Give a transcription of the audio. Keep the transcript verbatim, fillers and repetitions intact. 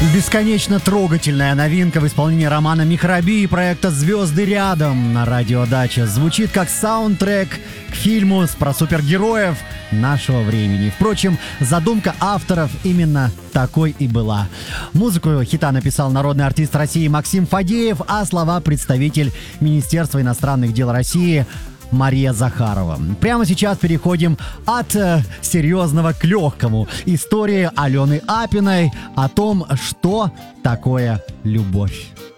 Бесконечно трогательная новинка в исполнении Романа Мехраби и проекта «Звезды рядом» на радио Дача. Звучит как саундтрек к фильму про супергероев нашего времени. Впрочем, задумка авторов именно такой и была. Музыку хита написал народный артист России Максим Фадеев, а слова представитель Министерства иностранных дел России Мария Захарова. Прямо сейчас переходим от э, серьезного к легкому. История Алены Апиной о том, что такое любовь.